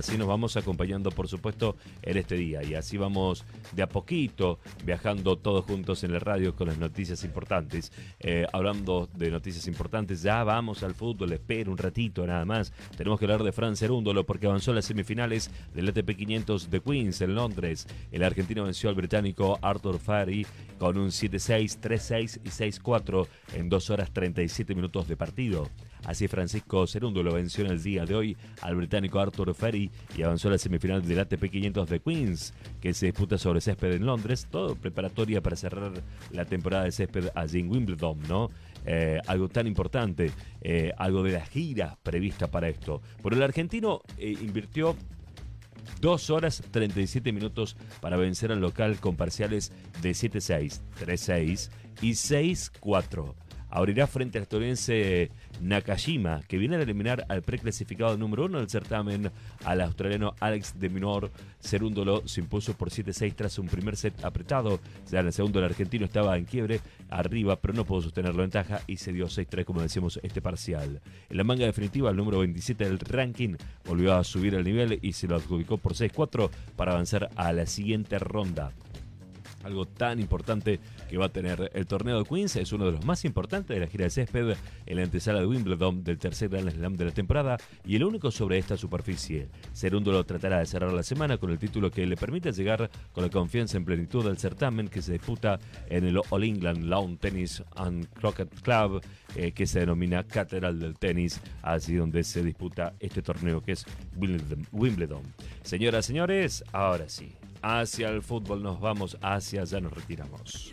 así nos vamos acompañando, por supuesto, en este día. Y así vamos de a poquito viajando todos juntos en la radio con las noticias importantes. Hablando de noticias importantes, ya vamos al fútbol, espera un ratito nada más. Tenemos que hablar de Fran Cerúndolo porque avanzó a las semifinales del ATP 500 de Queens en Londres. El argentino venció al británico Arthur Fari con un 7-6, 3-6 y 6-4 en 2 horas 37 minutos de partido. Así Francisco Cerúndolo venció en el día de hoy al británico Arthur Fari y avanzó a la semifinal del ATP 500 de Queens, que se disputa sobre césped en Londres, todo preparatoria para cerrar la temporada de césped allí en Wimbledon, ¿no? Algo tan importante, algo de la gira prevista para esto. Pero el argentino invirtió 2 horas 37 minutos para vencer al local con parciales de 7-6, 3-6 y 6-4. Abrirá frente al estadounidense Nakajima, que viene de eliminar al preclasificado número 1 del certamen, al australiano Alex de Minaur. Cerúndolo se impuso por 7-6 tras un primer set apretado. Ya en el segundo el argentino estaba en quiebre arriba, pero no pudo sostener la ventaja y se dio 6-3, como decíamos, este parcial. En la manga definitiva, el número 27 del ranking volvió a subir el nivel y se lo adjudicó por 6-4 para avanzar a la siguiente ronda. Algo tan importante que va a tener el torneo de Queens, es uno de los más importantes de la gira de césped en la antesala de Wimbledon del tercer Grand Slam de la temporada y el único sobre esta superficie. Cerúndolo tratará de cerrar la semana con el título que le permite llegar con la confianza en plenitud al certamen que se disputa en el All England Lawn Tennis and Croquet Club, que se denomina Catedral del Tenis, así donde se disputa este torneo que es Wimbledon. Señoras, señores, ahora sí, hacia el fútbol nos vamos, hacia allá nos retiramos.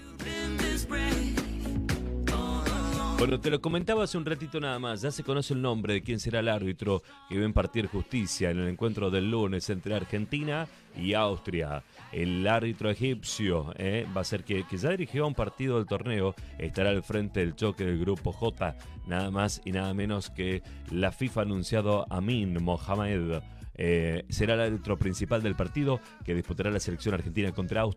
Bueno, te lo comentaba hace un ratito nada más, ya se conoce el nombre de quién será el árbitro que va a impartir justicia en el encuentro del lunes entre Argentina y Austria. El árbitro egipcio va a ser que ya dirigió un partido del torneo, estará al frente del choque del grupo J, nada más y nada menos que la FIFA ha anunciado Amin Mohamed. Será el árbitro principal del partido que disputará la selección argentina contra Austria